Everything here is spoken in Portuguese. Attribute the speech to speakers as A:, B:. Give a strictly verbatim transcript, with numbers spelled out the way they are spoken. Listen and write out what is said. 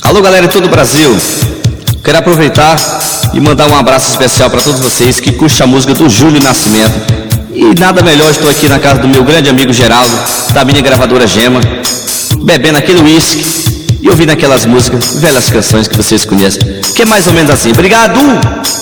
A: Alô, galera de todo o Brasil. Quero aproveitar e mandar um abraço especial para todos vocês que curtem a música do Júlio Nascimento. E nada melhor, estou aqui na casa do meu grande amigo Geraldo, da minha gravadora Gema, bebendo aquele uísque e ouvindo aquelas músicas, velhas canções que vocês conhecem, que é mais ou menos assim. Obrigado!